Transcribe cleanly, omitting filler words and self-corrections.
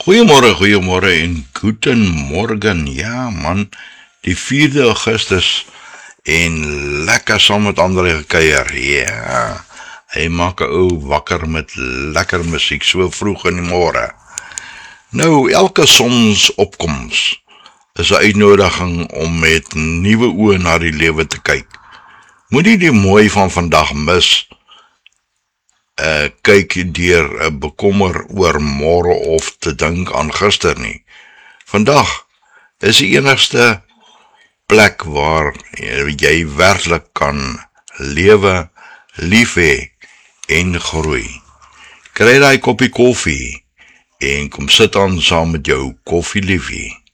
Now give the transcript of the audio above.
Goeiemôre en goeiemorgen. Ja man, die 4de Augustus en lekker saam met ander gekuier. Ja, hy maak 'n ou wakker met lekker musiek so vroeg in die môre. Nou, elke sonsopkoms is 'n uitnodiging om met nuwe oë na die lewe te kyk. Moenie die mooi van vandag mis. Kyk deur 'n bekommer oor môre of te dink aan gister nie. Vandag is die enigste plek waar jy werklik kan lewe, lief hê en groei. Kry daai koppie koffie en kom sit aan saam met jou koffieliefie.